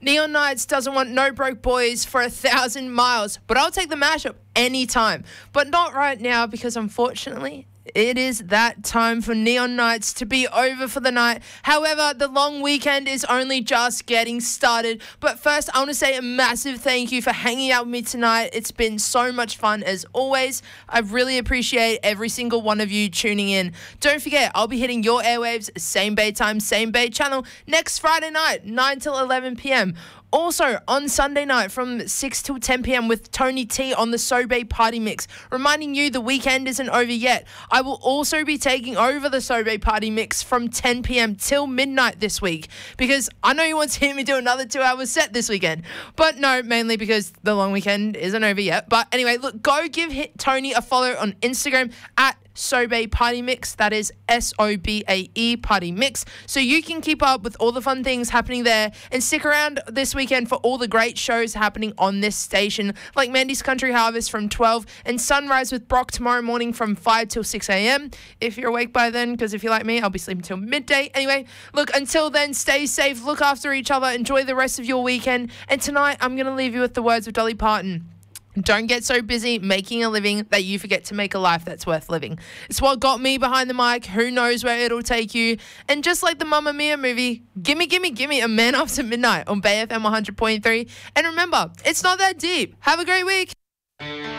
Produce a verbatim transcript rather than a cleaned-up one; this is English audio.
Neon Nights doesn't want No Broke Boys for a thousand miles, but I'll take the mashup anytime. But not right now because unfortunately it is that time for Neon Nights to be over for the night. However, the long weekend is only just getting started. But first, I want to say a massive thank you for hanging out with me tonight. It's been so much fun as always. I really appreciate every single one of you tuning in. Don't forget, I'll be hitting your airwaves, same bay time, same bay channel, next Friday night, nine till eleven p.m. Also, on Sunday night from six till ten p.m. with Tony T on the Sobe Party Mix, reminding you the weekend isn't over yet. I will also be taking over the Sobe Party Mix from ten p.m. till midnight this week because I know you want to hear me do another two-hour set this weekend. But no, mainly because the long weekend isn't over yet. But anyway, look, go give hit Tony a follow on Instagram at Sobe Party Mix. That is S O B A E Party Mix. So you can keep up with all the fun things happening there and stick around this weekend for all the great shows happening on this station, like Mandy's Country Harvest from twelve and Sunrise with Brock tomorrow morning from five till six a.m. If you're awake by then, because if you're like me, I'll be sleeping till midday. Anyway, look, until then, stay safe, look after each other, enjoy the rest of your weekend. And tonight, I'm going to leave you with the words of Dolly Parton. Don't get so busy making a living that you forget to make a life that's worth living. It's what got me behind the mic. Who knows where it'll take you? And just like the Mamma Mia movie, gimme, gimme, gimme a Man After Midnight on Bay F M one hundred point three. And remember, it's not that deep. Have a great week.